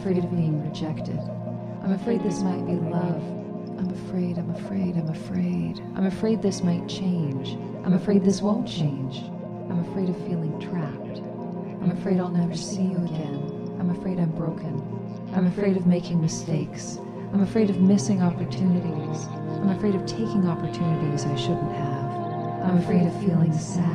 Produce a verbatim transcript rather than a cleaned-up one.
afraid of being rejected. I'm afraid this might be love. I'm afraid, I'm afraid, I'm afraid. I'm afraid this might change. I'm afraid this won't change. I'm afraid of feeling trapped. I'm afraid I'll never see you again. I'm afraid I'm broken. I'm afraid of making mistakes. I'm afraid of missing opportunities. I'm afraid of taking opportunities I shouldn't have. I'm afraid of feeling sad.